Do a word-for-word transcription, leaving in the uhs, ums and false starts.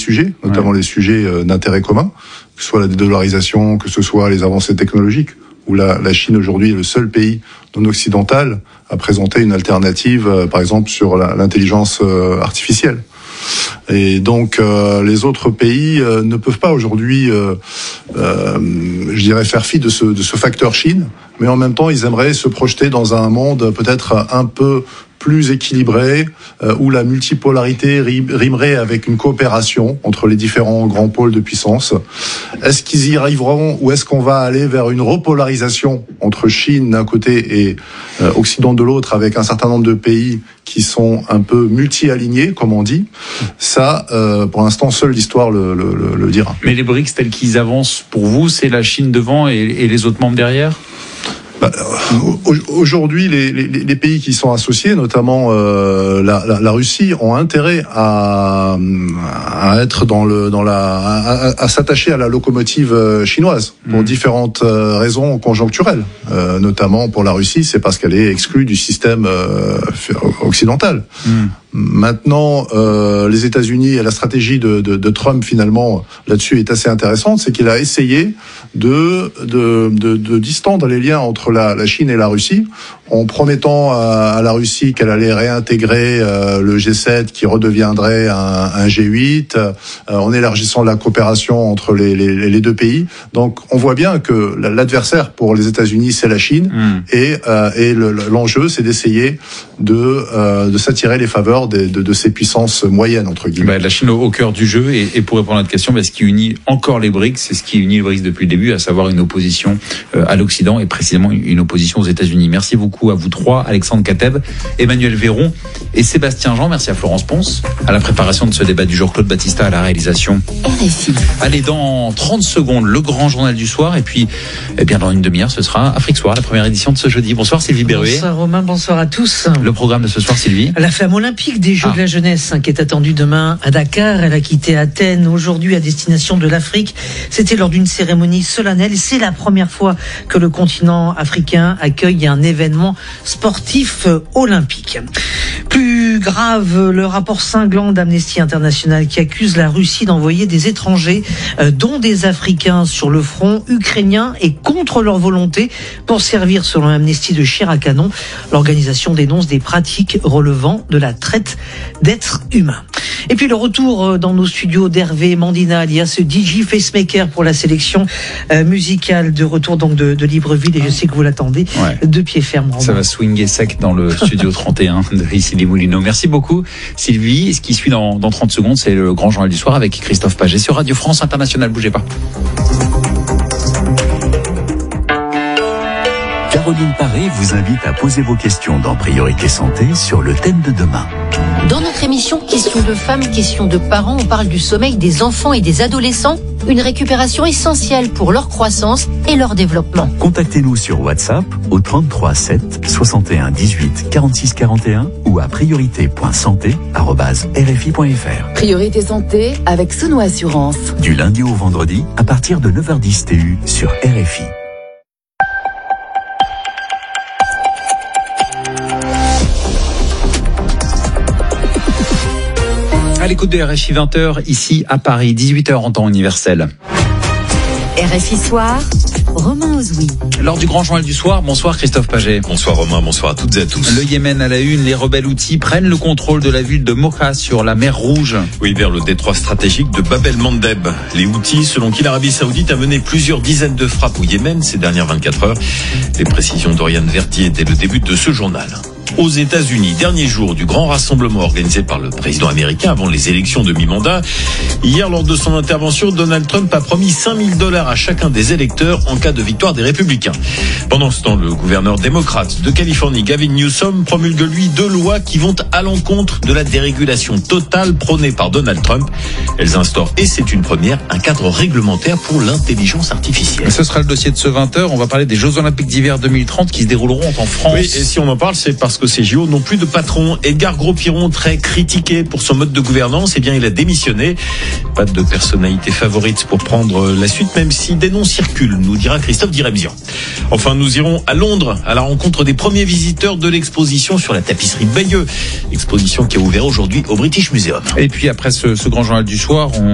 sujets, notamment ouais. les sujets d'intérêt commun, que ce soit la dédollarisation, que ce soit les avancées technologiques, où la, la Chine aujourd'hui est le seul pays non occidental à présenter une alternative, euh, par exemple sur la, l'intelligence euh, artificielle. Et donc euh, les autres pays euh, ne peuvent pas aujourd'hui, euh, euh, je dirais, faire fi de ce, de ce facteur Chine, mais en même temps ils aimeraient se projeter dans un monde peut-être un peu plus équilibré, euh, où la multipolarité rimerait avec une coopération entre les différents grands pôles de puissance. Est-ce qu'ils y arriveront, ou est-ce qu'on va aller vers une repolarisation entre Chine d'un côté et euh, Occident de l'autre, avec un certain nombre de pays qui sont un peu multi-alignés, comme on dit? Ça, euh, pour l'instant, seule l'histoire le, le, le, le dira. Mais les BRICS tels qu'ils avancent, pour vous, c'est la Chine devant et, et les autres membres derrière? Bah, aujourd'hui, les, les, les pays qui sont associés, notamment euh, la, la, la Russie, ont intérêt à, à être dans le, dans la, à, à s'attacher à la locomotive chinoise pour mmh. différentes raisons conjoncturelles. Euh, notamment pour la Russie, c'est parce qu'elle est exclue du système euh, occidental. Mmh. Maintenant, euh, les États-Unis et la stratégie de, de, de Trump finalement là-dessus est assez intéressante, c'est qu'il a essayé de, de, de, de distendre les liens entre la, la Chine et la Russie, en promettant à, à la Russie qu'elle allait réintégrer euh, le G sept, qui redeviendrait un, un G huit, euh, en élargissant la coopération entre les, les, les deux pays. Donc, on voit bien que l'adversaire pour les États-Unis, c'est la Chine, mmh. et, euh, et le, l'enjeu, c'est d'essayer de, euh, de s'attirer les faveurs De, de, de ces puissances moyennes, entre guillemets. Bah, la Chine au, au cœur du jeu, et, et pour répondre à notre question, bah, ce qui unit encore les BRICS, c'est ce qui unit les BRICS depuis le début, à savoir une opposition euh, à l'Occident, et précisément une opposition aux États-Unis. Merci beaucoup à vous trois, Alexandre Kateb, Emmanuel Véron et Sébastien Jean. Merci à Florence Ponce, à la préparation de ce débat du jour, Claude Battista à la réalisation. R F I. Allez, dans trente secondes, le grand journal du soir, et puis, eh bien, dans une demi-heure, ce sera Afrique Soir, la première édition de ce jeudi. Bonsoir Sylvie Berruet. Bonsoir Romain, bonsoir à tous. Le programme de ce soir, Sylvie. La flamme olympique des Jeux ah. de la jeunesse, hein, qui est attendue demain à Dakar. Elle a quitté Athènes aujourd'hui à destination de l'Afrique. C'était lors d'une cérémonie solennelle. C'est la première fois que le continent africain accueille un événement sportif olympique. Plus grave, le rapport cinglant d'Amnesty International qui accuse la Russie d'envoyer des étrangers, euh, dont des Africains, sur le front ukrainien et contre leur volonté pour servir, selon Amnesty, de chair à canon. L'organisation dénonce des pratiques relevant de la traite d'êtres humains. Et puis le retour dans nos studios d'Hervé Mandina, alias D J Facemaker, pour la sélection euh, musicale de retour donc de, de Libreville, et je sais que vous l'attendez ouais. de pied ferme. Ça va swinguer sec dans le studio trente et un de ici les Moulineaux. Merci beaucoup Sylvie. Ce qui suit dans, dans trente secondes, c'est le grand journal du soir avec Christophe Paget sur Radio France Internationale. Bougez pas. Caroline Paré vous invite à poser vos questions dans Priorité Santé sur le thème de demain. Dans notre émission Questions de femmes, questions de parents, on parle du sommeil des enfants et des adolescents, une récupération essentielle pour leur croissance et leur développement. Contactez-nous sur WhatsApp au trente-trois sept soixante et un dix-huit quarante-six quarante et un ou à priorité point santé arobase r f i point f r. Priorité Santé avec Sono Assurance. Du lundi au vendredi à partir de neuf heures dix T U sur R F I. À l'écoute de R F I, vingt heures ici à Paris, dix-huit heures en temps universel. R F I Soir, Romain Ozoui. Lors du grand journal du soir, bonsoir Christophe Paget. Bonsoir Romain, bonsoir à toutes et à tous. Le Yémen à la une, les rebelles houthis prennent le contrôle de la ville de Mocha sur la mer Rouge. Oui, vers le détroit stratégique de Bab el-Mandeb. Les houthis, selon qui l'Arabie Saoudite a mené plusieurs dizaines de frappes au Yémen ces dernières vingt-quatre heures. Les précisions d'Oriane Verdier dès le début de ce journal. Aux États-Unis, dernier jour du grand rassemblement organisé par le président américain avant les élections de mi-mandat. Hier, lors de son intervention, Donald Trump a promis cinq mille dollars à chacun des électeurs en cas de victoire des Républicains. Pendant ce temps, le gouverneur démocrate de Californie, Gavin Newsom, promulgue lui deux lois qui vont à l'encontre de la dérégulation totale prônée par Donald Trump. Elles instaurent, et c'est une première, un cadre réglementaire pour l'intelligence artificielle. Ce sera le dossier de ce vingt heures. On va parler des Jeux Olympiques d'hiver deux mille trente qui se dérouleront en France. Oui, et si on en parle, c'est parce que ces J O n'ont plus de patron. Edgar Gros-Piron, très critiqué pour son mode de gouvernance, eh bien, il a démissionné. Pas de personnalité favorite pour prendre la suite, même si des noms circulent, nous dira Christophe Diremzian. Enfin, nous irons à Londres à la rencontre des premiers visiteurs de l'exposition sur la tapisserie de Bayeux. Exposition qui a ouvert aujourd'hui au British Museum. Et puis après ce, ce grand journal du soir, on